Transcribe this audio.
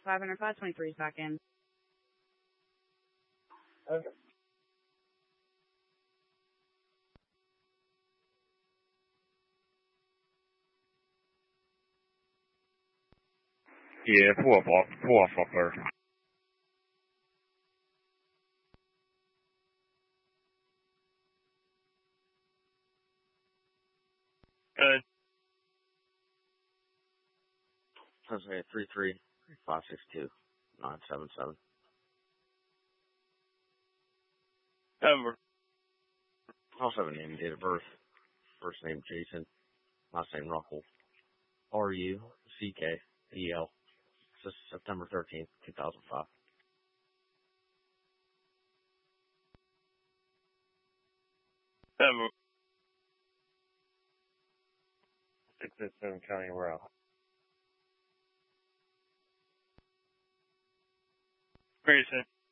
500, 523 back in. Okay. Yeah, pull off up there. Good. Jose 33-562-977. Over. Also have a name, date of birth. First name Jason, last name Ruckel. RUCKEL. This is September 13th, 2005. Over. 667 County Route. Grayson.